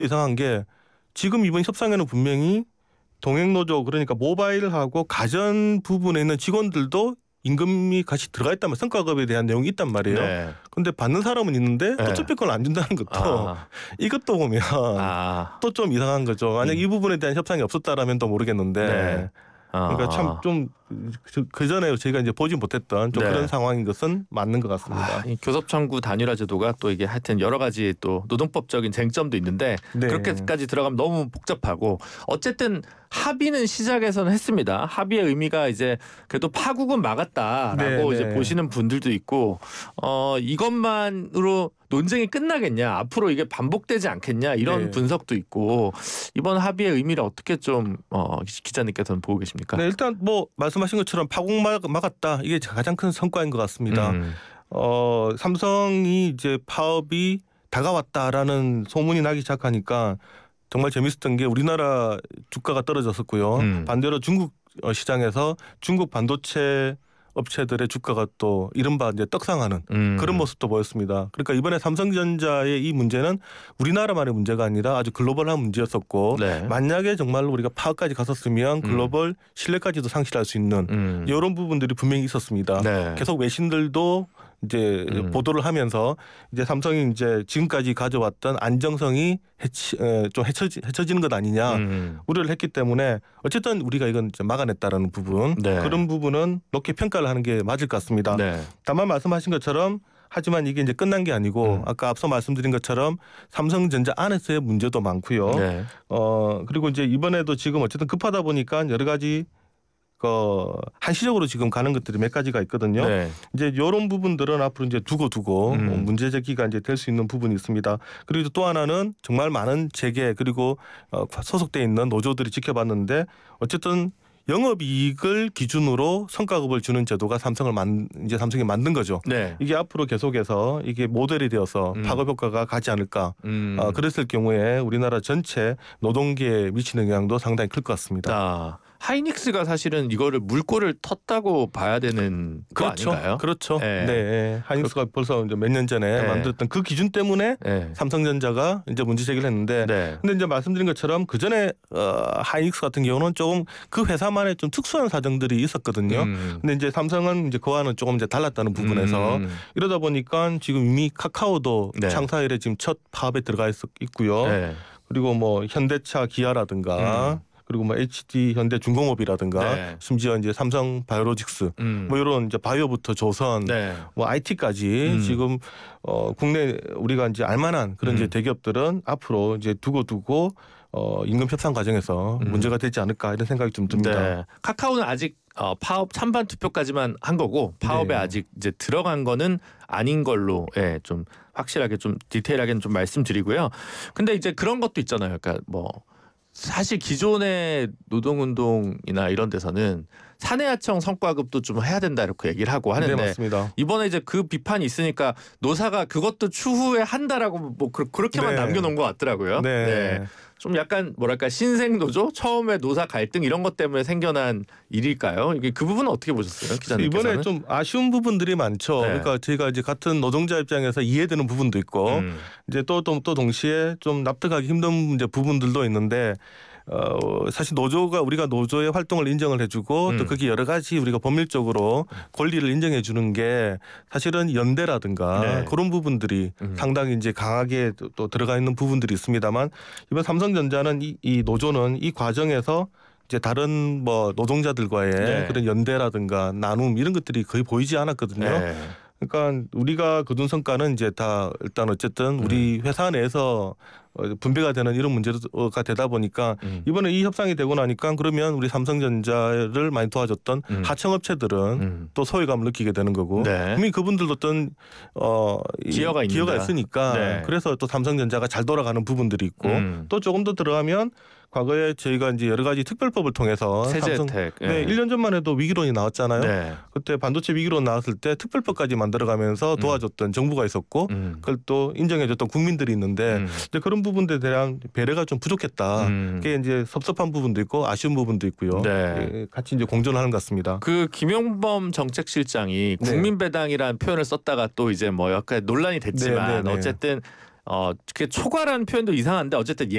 이상한 게 지금 이번 협상에는 분명히 동행노조 그러니까 모바일하고 가전 부분에 있는 직원들도 임금이 같이 들어가 있다면 성과급에 대한 내용이 있단 말이에요. 네. 근데 받는 사람은 있는데 네. 또 특별권을 안 준다는 것도 이것도 보면 또 좀 이상한 거죠. 만약 이 부분에 대한 협상이 없었다라면 또 모르겠는데 네. 그러니까 참 좀 그 전에 저희가 이제 보지 못했던 좀 네. 그런 상황인 것은 맞는 것 같습니다. 이 교섭청구 단일화 제도가 또 이게 하여튼 여러 가지 또 노동법적인 쟁점도 있는데 네. 그렇게까지 들어가면 너무 복잡하고 어쨌든 합의는 시작에서는 했습니다. 합의의 의미가 이제 그래도 파국은 막았다라고 네, 이제 네. 보시는 분들도 있고 이것만으로 논쟁이 끝나겠냐 앞으로 이게 반복되지 않겠냐 이런 네. 분석도 있고 이번 합의의 의미를 어떻게 좀 기자님께서는 보고 계십니까? 네, 일단 뭐 말씀하신 것처럼 파국 막았다 이게 가장 큰 성과인 것 같습니다. 삼성이 이제 파업이 다가왔다라는 소문이 나기 시작하니까 정말 재밌었던 게 우리나라 주가가 떨어졌었고요. 반대로 중국 시장에서 중국 반도체 업체들의 주가가 또 이른바 이제 떡상하는 그런 모습도 보였습니다. 그러니까 이번에 삼성전자의 이 문제는 우리나라만의 문제가 아니라 아주 글로벌한 문제였었고 네. 만약에 정말로 우리가 파업까지 갔었으면 글로벌 신뢰까지도 상실할 수 있는 이런 부분들이 분명히 있었습니다. 네. 계속 외신들도 이제 보도를 하면서 이제 삼성이 이제 지금까지 가져왔던 안정성이 좀 헤쳐지는 것 아니냐 우려를 했기 때문에 어쨌든 우리가 이건 이제 막아냈다라는 부분 네. 그런 부분은 높게 평가를 하는 게 맞을 것 같습니다. 네. 다만 말씀하신 것처럼 하지만 이게 이제 끝난 게 아니고 아까 앞서 말씀드린 것처럼 삼성전자 안에서의 문제도 많고요. 네. 그리고 이제 이번에도 지금 어쨌든 급하다 보니까 여러 가지 한시적으로 지금 가는 것들이 몇 가지가 있거든요. 네. 이제 이런 부분들은 앞으로 이제 두고 문제 제기가 이제 될 수 있는 부분이 있습니다. 그리고 또 하나는 정말 많은 재계 그리고 소속돼 있는 노조들이 지켜봤는데 어쨌든 영업이익을 기준으로 성과급을 주는 제도가 이제 삼성이 만든 거죠. 네. 이게 앞으로 계속해서 이게 모델이 되어서 파급 효과가 가지 않을까. 그랬을 경우에 우리나라 전체 노동계에 미치는 영향도 상당히 클 것 같습니다. 하이닉스가 사실은 이거를 물꼬를 텄다고 봐야 되는 거 그렇죠. 아닌가요? 그렇죠. 네. 네. 하이닉스가 벌써 이제 몇 년 전에 네. 만들었던 그 기준 때문에 네. 삼성전자가 이제 문제 제기를 했는데 네. 근데 이제 말씀드린 것처럼 그 전에 하이닉스 같은 경우는 조금 그 회사만의 좀 특수한 사정들이 있었거든요. 근데 이제 삼성은 이제 그와는 조금 이제 달랐다는 부분에서 이러다 보니까 지금 이미 카카오도 네. 창사 이래 지금 첫 파업에 들어가 있고요. 네. 그리고 뭐 현대차, 기아라든가 그리고 뭐 HD 현대중공업이라든가 네. 심지어 이제 삼성 바이오로직스 뭐 이런 이제 바이오부터 조선 네. 뭐 IT까지 지금 국내 우리가 이제 알만한 그런 이제 대기업들은 앞으로 이제 두고 임금 협상 과정에서 문제가 되지 않을까 이런 생각이 좀 듭니다. 네. 카카오는 아직 파업 찬반 투표까지만 한 거고 파업에 네. 아직 이제 들어간 거는 아닌 걸로 좀 확실하게 좀 디테일하게는 좀 말씀드리고요. 근데 이제 그런 것도 있잖아요. 그러니까 뭐 사실 기존의 노동운동이나 이런 데서는 사내하청 성과급도 좀 해야 된다 이렇게 얘기를 하고 하는데 네, 맞습니다. 이번에 이제 그 비판이 있으니까 노사가 그것도 추후에 한다라고 뭐 그렇게만 네. 남겨놓은 것 같더라고요. 네. 좀 약간 뭐랄까 신생 노조 처음에 노사 갈등 이런 것 때문에 생겨난 일일까요? 이게 그 부분은 어떻게 보셨어요, 기자님께서는? 이번에 좀 아쉬운 부분들이 많죠. 네. 그러니까 저희가 이제 같은 노동자 입장에서 이해되는 부분도 있고 이제 또 동시에 좀 납득하기 힘든 이제 부분들도 있는데 사실 우리가 노조의 활동을 인정을 해주고 또 그게 여러 가지 우리가 법률적으로 권리를 인정해 주는 게 사실은 연대라든가 네. 그런 부분들이 상당히 이제 강하게 또 들어가 있는 부분들이 있습니다만 이번 삼성전자는 이 노조는 이 과정에서 이제 다른 뭐 노동자들과의 네. 그런 연대라든가 나눔 이런 것들이 거의 보이지 않았거든요. 네. 그러니까 우리가 거둔 성과는 이제 다 일단 어쨌든 우리 회사 내에서 분배가 되는 이런 문제가 되다 보니까 이번에 이 협상이 되고 나니까 그러면 우리 삼성전자를 많이 도와줬던 하청업체들은 또 소외감을 느끼게 되는 거고 네. 이미 그분들도 어떤 기여가 있으니까 네. 그래서 또 삼성전자가 잘 돌아가는 부분들이 있고 또 조금 더 들어가면 과거에 저희가 이제 여러 가지 특별법을 통해서 세제 삼성 혜택. 네, 1년 전만 해도 위기론이 나왔잖아요. 네. 그때 반도체 위기론 나왔을 때 특별법까지 만들어가면서 도와줬던 정부가 있었고 그걸 또 인정해줬던 국민들이 있는데 이제 그런 부분들에 대한 배려가 좀 부족했다. 그게 이제 섭섭한 부분도 있고 아쉬운 부분도 있고요. 네. 같이 이제 공존하는 것 같습니다. 그 김용범 정책실장이 네. 국민배당이라는 표현을 썼다가 또 이제 뭐 약간 논란이 됐지만 네. 어쨌든 그게 초과라는 표현도 이상한데 어쨌든